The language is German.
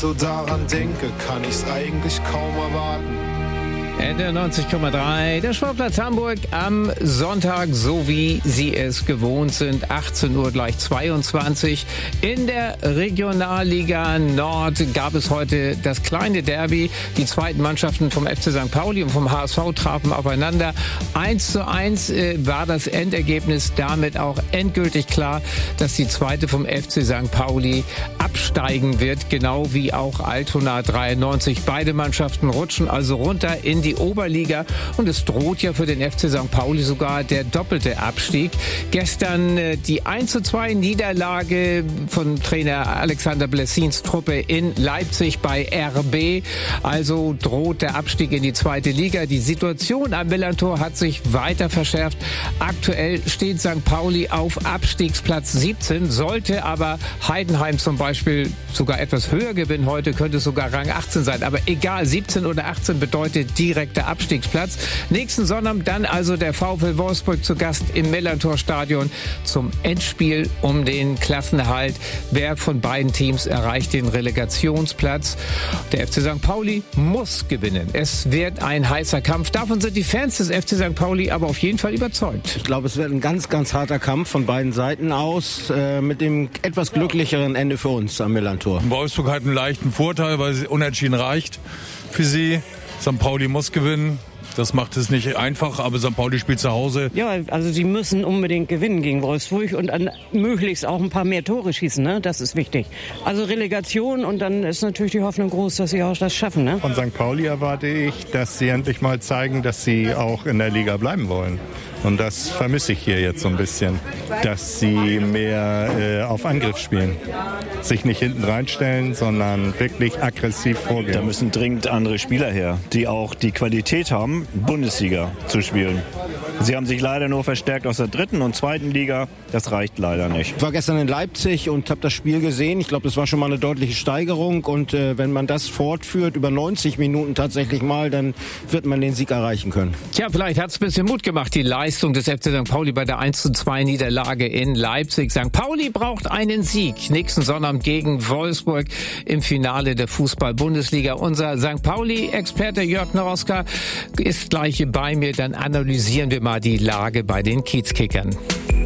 so daran denke, kann ich's eigentlich kaum erwarten. Ende 90,3, der Sportplatz Hamburg am Sonntag, so wie Sie es gewohnt sind, 18 Uhr gleich 22. In der Regionalliga Nord gab es heute das kleine Derby. Die zweiten Mannschaften vom FC St. Pauli und vom HSV trafen aufeinander. 1:1 war das Endergebnis, damit auch endgültig klar, dass die zweite vom FC St. Pauli absteigen wird, genau wie auch Altona 93. Beide Mannschaften rutschen also runter in die Oberliga und es droht ja für den FC St. Pauli sogar der doppelte Abstieg. Gestern die 1:2 Niederlage von Trainer Alexander Blessins Truppe in Leipzig bei RB. Also droht der Abstieg in die zweite Liga. Die Situation am Millantor hat sich weiter verschärft. Aktuell steht St. Pauli auf Abstiegsplatz 17, sollte aber Heidenheim zum Beispiel sogar etwas höher gewinnen heute, könnte es sogar Rang 18 sein. Aber egal, 17 oder 18 bedeutet direkter Abstiegsplatz. Nächsten Sonntag dann also der VfL Wolfsburg zu Gast im Millantor-Stadion zum Endspiel um den Klassenerhalt. Wer von beiden Teams erreicht den Relegationsplatz? Der FC St. Pauli muss gewinnen. Es wird ein heißer Kampf. Davon sind die Fans des FC St. Pauli aber auf jeden Fall überzeugt. Ich glaube, es wird ein ganz, ganz harter Kampf von beiden Seiten aus, mit dem etwas glücklicheren Ende für uns am Millantor. Wolfsburg hat einen leichten Vorteil, weil es unentschieden reicht für sie. St. Pauli muss gewinnen. Das macht es nicht einfach, aber St. Pauli spielt zu Hause. Ja, also sie müssen unbedingt gewinnen gegen Wolfsburg und dann möglichst auch ein paar mehr Tore schießen, ne? Das ist wichtig. Also Relegation und dann ist natürlich die Hoffnung groß, dass sie auch das schaffen, ne? Von St. Pauli erwarte ich, dass sie endlich mal zeigen, dass sie auch in der Liga bleiben wollen. Und das vermisse ich hier jetzt so ein bisschen, dass sie mehr auf Angriff spielen. Sich nicht hinten reinstellen, sondern wirklich aggressiv vorgehen. Da müssen dringend andere Spieler her, die auch die Qualität haben, Bundesliga zu spielen. Sie haben sich leider nur verstärkt aus der dritten und zweiten Liga. Das reicht leider nicht. Ich war gestern in Leipzig und habe das Spiel gesehen. Ich glaube, das war schon mal eine deutliche Steigerung. Und wenn man das fortführt, über 90 Minuten tatsächlich mal, dann wird man den Sieg erreichen können. Tja, vielleicht hat es ein bisschen Mut gemacht, die Leistung des FC St. Pauli bei der 1:2 Niederlage in Leipzig. St. Pauli braucht einen Sieg. Nächsten Sonntag gegen Wolfsburg im Finale der Fußball-Bundesliga. Unser St. Pauli-Experte Jörg Noroska ist gleich bei mir. Dann analysieren wir mal die Lage bei den Kiezkickern.